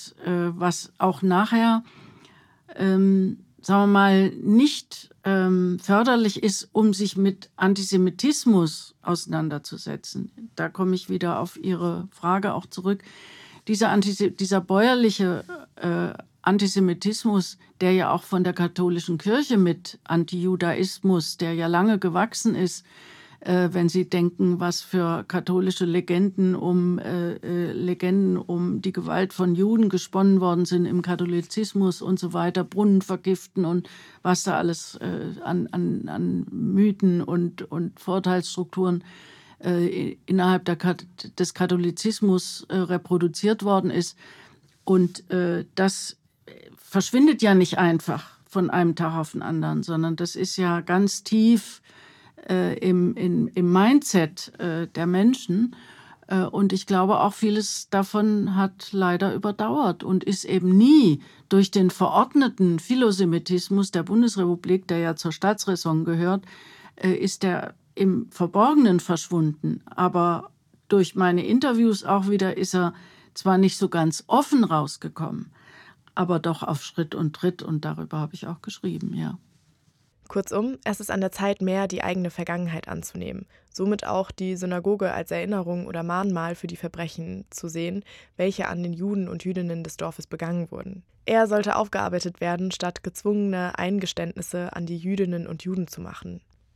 was auch nachher, sagen wir mal, nicht förderlich ist, um sich mit Antisemitismus auseinanderzusetzen. Da komme ich wieder auf Ihre Frage auch zurück. Dieser bäuerliche Antisemitismus, der ja auch von der katholischen Kirche mit Antijudaismus, der ja lange gewachsen ist, wenn Sie denken, was für katholische Legenden um die Gewalt von Juden gesponnen worden sind im Katholizismus und so weiter, Brunnen vergiften und was da alles an Mythen und Vorurteilsstrukturen innerhalb des Katholizismus reproduziert worden ist. Und das verschwindet ja nicht einfach von einem Tag auf den anderen, sondern das ist ja ganz tief im Mindset der Menschen. Und ich glaube, auch vieles davon hat leider überdauert und ist eben nie durch den verordneten Philosemitismus der Bundesrepublik, der ja zur Staatsräson gehört, ist der im Verborgenen verschwunden. Aber durch meine Interviews auch wieder ist er zwar nicht so ganz offen rausgekommen, aber doch auf Schritt und Tritt. Und darüber habe ich auch geschrieben, ja. Kurzum, es ist an der Zeit, mehr die eigene Vergangenheit anzunehmen. Somit auch die Synagoge als Erinnerung oder Mahnmal für die Verbrechen zu sehen, welche an den Juden und Jüdinnen des Dorfes begangen wurden. Er sollte aufgearbeitet werden, statt gezwungene Eingeständnisse an die Jüdinnen und Juden zu machen.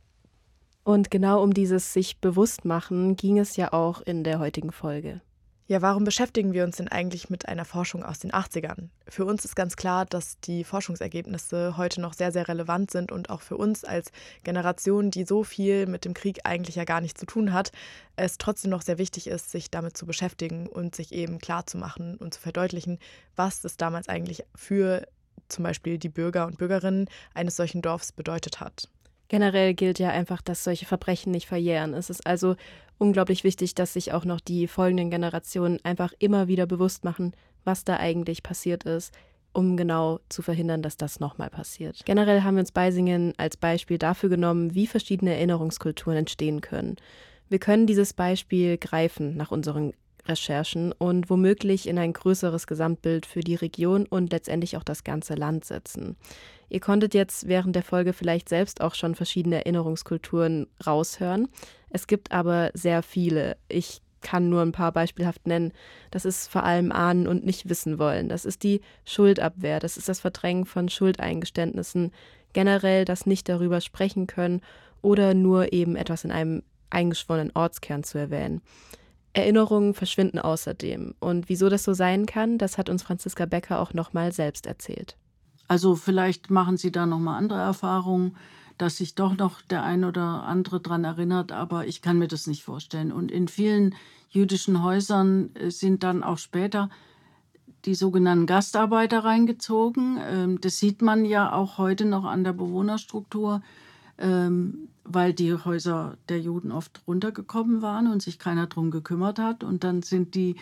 Und genau um dieses sich bewusst machen ging es ja auch in der heutigen Folge. Ja, warum beschäftigen wir uns denn eigentlich mit einer Forschung aus den 80ern? Für uns ist ganz klar, dass die Forschungsergebnisse heute noch sehr, sehr relevant sind und auch für uns als Generation, die so viel mit dem Krieg eigentlich ja gar nichts zu tun hat, es trotzdem noch sehr wichtig ist, sich damit zu beschäftigen und sich eben klar zu machen und zu verdeutlichen, was das damals eigentlich für zum Beispiel die Bürger und Bürgerinnen eines solchen Dorfs bedeutet hat. Generell gilt ja einfach, dass solche Verbrechen nicht verjähren. Es ist also unglaublich wichtig, dass sich auch noch die folgenden Generationen einfach immer wieder bewusst machen, was da eigentlich passiert ist, um genau zu verhindern, dass das nochmal passiert. Generell haben wir uns Beisingen als Beispiel dafür genommen, wie verschiedene Erinnerungskulturen entstehen können. Wir können dieses Beispiel greifen nach unseren Recherchen und womöglich in ein größeres Gesamtbild für die Region und letztendlich auch das ganze Land setzen. Ihr konntet jetzt während der Folge vielleicht selbst auch schon verschiedene Erinnerungskulturen raushören. Es gibt aber sehr viele. Ich kann nur ein paar beispielhaft nennen. Das ist vor allem Ahnen und nicht wissen wollen. Das ist die Schuldabwehr. Das ist das Verdrängen von Schuldeingeständnissen. Generell das nicht darüber sprechen können oder nur eben etwas in einem eingeschworenen Ortskern zu erwähnen. Erinnerungen verschwinden außerdem. Und wieso das so sein kann, das hat uns Franziska Becker auch nochmal selbst erzählt. Also vielleicht machen Sie da nochmal andere Erfahrungen, dass sich doch noch der ein oder andere dran erinnert, aber ich kann mir das nicht vorstellen. Und in vielen jüdischen Häusern sind dann auch später die sogenannten Gastarbeiter reingezogen. Das sieht man ja auch heute noch an der Bewohnerstruktur, weil die Häuser der Juden oft runtergekommen waren und sich keiner drum gekümmert hat. Und dann sind die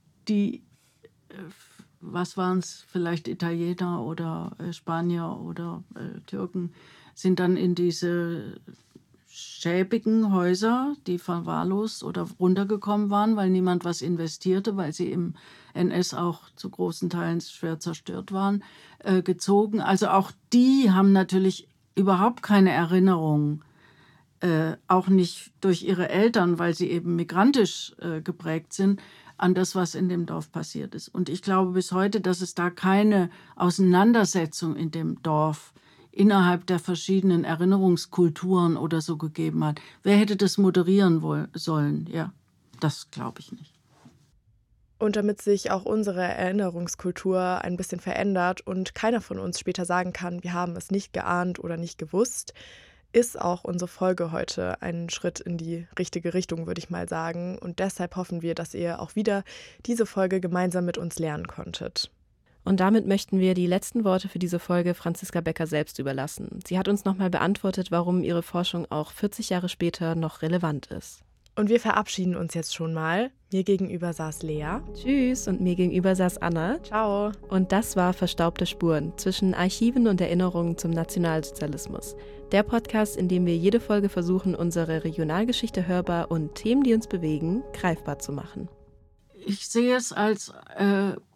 was waren es, vielleicht Italiener oder Spanier oder Türken, sind dann in diese schäbigen Häuser, die verwahrlost oder runtergekommen waren, weil niemand was investierte, weil sie im NS auch zu großen Teilen schwer zerstört waren, gezogen. Also auch die haben natürlich überhaupt keine Erinnerung, auch nicht durch ihre Eltern, weil sie eben migrantisch geprägt sind, an das, was in dem Dorf passiert ist. Und ich glaube bis heute, dass es da keine Auseinandersetzung in dem Dorf innerhalb der verschiedenen Erinnerungskulturen oder so gegeben hat. Wer hätte das moderieren sollen? Ja, das glaube ich nicht. Und damit sich auch unsere Erinnerungskultur ein bisschen verändert und keiner von uns später sagen kann, wir haben es nicht geahnt oder nicht gewusst, ist auch unsere Folge heute ein Schritt in die richtige Richtung, würde ich mal sagen. Und deshalb hoffen wir, dass ihr auch wieder diese Folge gemeinsam mit uns lernen konntet. Und damit möchten wir die letzten Worte für diese Folge Franziska Becker selbst überlassen. Sie hat uns nochmal beantwortet, warum ihre Forschung auch 40 Jahre später noch relevant ist. Und wir verabschieden uns jetzt schon mal. Mir gegenüber saß Lea. Tschüss. Und mir gegenüber saß Anna. Ciao. Und das war Verstaubte Spuren zwischen Archiven und Erinnerungen zum Nationalsozialismus. Der Podcast, in dem wir jede Folge versuchen, unsere Regionalgeschichte hörbar und Themen, die uns bewegen, greifbar zu machen. Ich sehe es als